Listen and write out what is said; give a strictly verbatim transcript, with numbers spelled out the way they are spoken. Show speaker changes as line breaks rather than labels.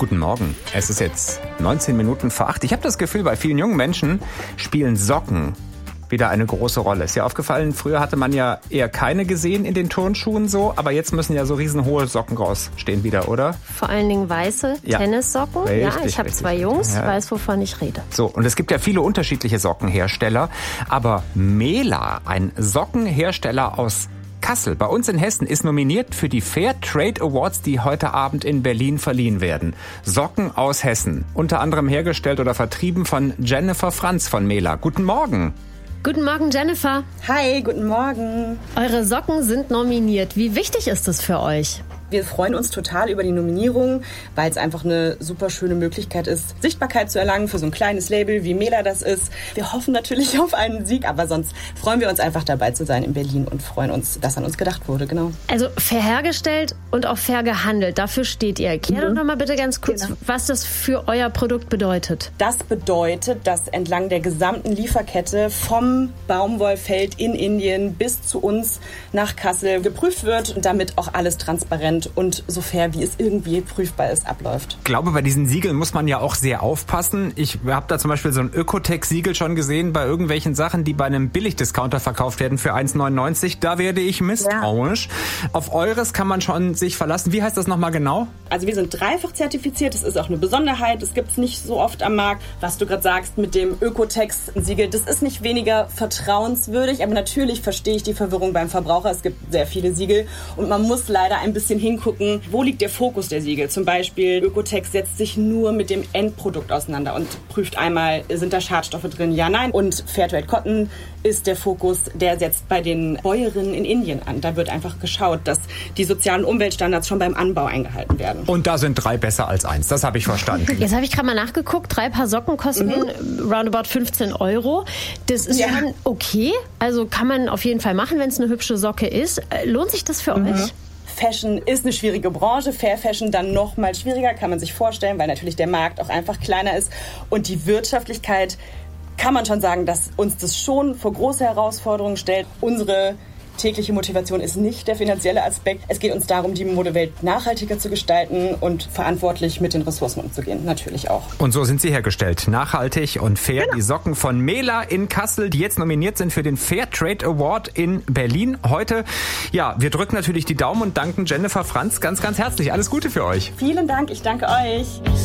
Guten Morgen. Es ist jetzt neunzehn Minuten vor acht. Ich habe das Gefühl, bei vielen jungen Menschen spielen Socken wieder eine große Rolle. Ist ja aufgefallen, früher hatte man ja eher keine gesehen in den Turnschuhen so, aber jetzt müssen ja so riesenhohe Socken rausstehen wieder, oder?
Vor allen Dingen weiße ja. Tennissocken.
Richtig,
ja, ich habe zwei Jungs, ja. weiß, wovon ich rede.
So, und es gibt ja viele unterschiedliche Sockenhersteller, aber Mela, ein Sockenhersteller aus Kassel, bei uns in Hessen, ist nominiert für die Fair Trade Awards, die heute Abend in Berlin verliehen werden. Socken aus Hessen, unter anderem hergestellt oder vertrieben von Jennifer Franz von Mela. Guten Morgen.
Guten Morgen, Jennifer.
Hi, guten Morgen.
Eure Socken sind nominiert. Wie wichtig ist es für euch?
Wir freuen uns total über die Nominierung, weil es einfach eine super schöne Möglichkeit ist, Sichtbarkeit zu erlangen für so ein kleines Label, wie Mela das ist. Wir hoffen natürlich auf einen Sieg, aber sonst freuen wir uns einfach dabei zu sein in Berlin und freuen uns, dass an uns gedacht wurde, genau.
Also fair hergestellt und auch fair gehandelt, dafür steht ihr. Erklär mhm. doch noch mal bitte ganz kurz, genau. was das für euer Produkt bedeutet.
Das bedeutet, dass entlang der gesamten Lieferkette vom Baumwollfeld in Indien bis zu uns nach Kassel geprüft wird und damit auch alles transparent und so fair, wie es irgendwie prüfbar ist, abläuft.
Ich glaube, bei diesen Siegeln muss man ja auch sehr aufpassen. Ich habe da zum Beispiel so ein Ökotech-Siegel schon gesehen bei irgendwelchen Sachen, die bei einem Billigdiscounter verkauft werden für eins neunundneunzig. Da werde ich misstrauisch. Ja. Auf eures kann man schon sich verlassen. Wie heißt das nochmal genau?
Also wir sind dreifach zertifiziert. Das ist auch eine Besonderheit. Das gibt es nicht so oft am Markt. Was du gerade sagst mit dem Ökotech-Siegel, das ist nicht weniger vertrauenswürdig, aber natürlich verstehe ich die Verwirrung beim Verbraucher. Es gibt sehr viele Siegel und man muss leider ein bisschen hingucken, wo liegt der Fokus der Siegel. Zum Beispiel Ökotech setzt sich nur mit dem Endprodukt auseinander und prüft einmal, sind da Schadstoffe drin, ja, nein. Und Fairtrade Cotton ist der Fokus, der setzt bei den Bäuerinnen in Indien an. Da wird einfach geschaut, dass die sozialen Umweltstandards schon beim Anbau eingehalten werden.
Und da sind drei besser als eins, das habe ich verstanden.
Jetzt habe ich gerade mal nachgeguckt, drei Paar Socken kosten mhm. roundabout fünfzehn Euro. Das ist ja schon okay, also kann man auf jeden Fall machen, wenn es eine hübsche Socke ist. Lohnt sich das für mhm. euch?
Fashion ist eine schwierige Branche, Fair Fashion dann noch mal schwieriger, kann man sich vorstellen, weil natürlich der Markt auch einfach kleiner ist. Und die Wirtschaftlichkeit, kann man schon sagen, dass uns das schon vor große Herausforderungen stellt. Unsere tägliche Motivation ist nicht der finanzielle Aspekt. Es geht uns darum, die Modewelt nachhaltiger zu gestalten und verantwortlich mit den Ressourcen umzugehen, natürlich auch.
Und so sind sie hergestellt. Nachhaltig und fair. Genau. Die Socken von Mela in Kassel, die jetzt nominiert sind für den Fair Trade Award in Berlin heute. Ja, wir drücken natürlich die Daumen und danken Jennifer Franz ganz, ganz herzlich. Alles Gute für euch.
Vielen Dank, ich danke euch.